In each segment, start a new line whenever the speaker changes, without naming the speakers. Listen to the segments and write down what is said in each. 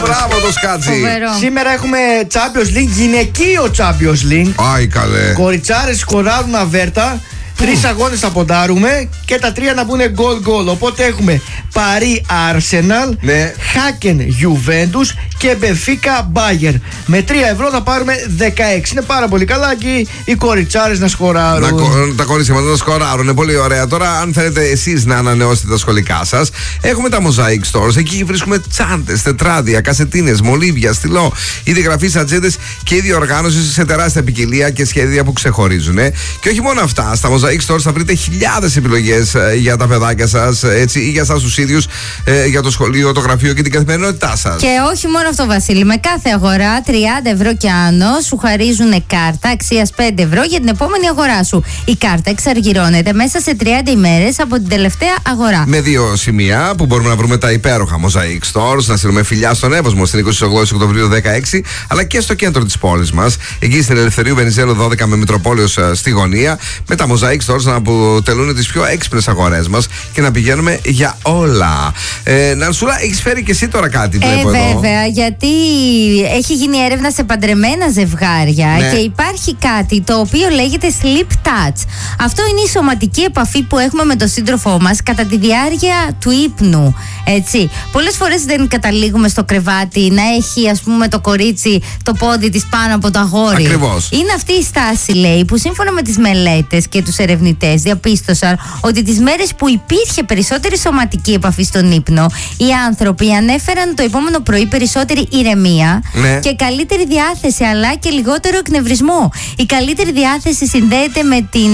Μπράβο το Σκάτζι.
Σήμερα έχουμε Champions League, γυναικείο Champions League.
Άι καλέ.
Κοριτσάρες σκοράρουν αβέρτα. 3 αγώνες θα ποντάρουμε και τα 3 να μπουν γκολ. Οπότε έχουμε Παρί Arsenal,
ναι.
Χάκεν Juventus και Μπενφίκα Bayern. Με 3 ευρώ θα πάρουμε 16. Είναι πάρα πολύ καλά και οι κοριτσάρες να σκοράρουν.
Τα κορίτσια μας να σκοράρουν. Είναι πολύ ωραία. Τώρα, αν θέλετε εσείς να ανανεώσετε τα σχολικά σας, έχουμε τα Mosaic Stores. Εκεί βρίσκουμε τσάντες, τετράδια, κασετίνες, μολύβια, στυλό, είδη γραφής, ατζέντες και είδη οργάνωσης σε τεράστια ποικιλία και σχέδια που ξεχωρίζουν. Και όχι μόνο αυτά, στα Mosaic Stores θα βρείτε χιλιάδες επιλογές για τα παιδάκια σας, έτσι, ή για εσάς τους ίδιους, για το σχολείο, το γραφείο και την καθημερινότητά σας.
Και όχι μόνο αυτό, Βασίλη. Με κάθε αγορά 30 ευρώ και άνω σου χαρίζουν κάρτα αξίας 5 ευρώ για την επόμενη αγορά σου. Η κάρτα εξαργυρώνεται μέσα σε 30 ημέρες από την τελευταία αγορά.
Με 2 σημεία που μπορούμε να βρούμε τα υπέροχα Mosaic Stores, να στείλουμε φιλιά στον Εύωσμο στην 28 Οκτωβρίου 16, αλλά και στο κέντρο της πόλης μας, εκεί στην Ελευθερίου Βενιζέλου 12 με Μητροπόλεως στη γωνία, με τα Mosaic Stores να αποτελούν τις πιο έξυπνες αγορές μας και να πηγαίνουμε για όλα. Νανσούλα, έχεις φέρει και εσύ τώρα κάτι, βλέπω εδώ.
Βέβαια, γιατί έχει γίνει έρευνα σε παντρεμένα ζευγάρια, ναι. Και υπάρχει κάτι το οποίο λέγεται sleep touch. Αυτό είναι η σωματική επαφή που έχουμε με τον σύντροφό μας κατά τη διάρκεια του ύπνου. Έτσι. Πολλές φορές δεν καταλήγουμε στο κρεβάτι να έχει, ας πούμε, το κορίτσι το πόδι της πάνω από το αγόρι.
Ακριβώς.
Είναι αυτή η στάση, λέει, που σύμφωνα με τις μελέτες και τους ερευνητές διαπίστωσαν ότι τις μέρες που υπήρχε περισσότερη σωματική επαφή στον ύπνο, οι άνθρωποι ανέφεραν το επόμενο πρωί περισσότερη ηρεμία, ναι. Και καλύτερη διάθεση, αλλά και λιγότερο εκνευρισμό. Η καλύτερη διάθεση συνδέεται με την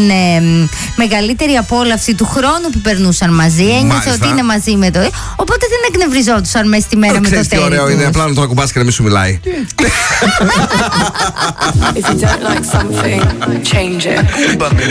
μεγαλύτερη απόλαυση του χρόνου που περνούσαν μαζί. Ένιωσε ότι είναι μαζί με το. Οπότε δεν εκνευριζόντουσαν μέσα στη μέρα με το τέλος. Τι ωραίο
είναι, απλά να το ακουμπάς και να μην σου μιλάει.
If you don't like something, change it.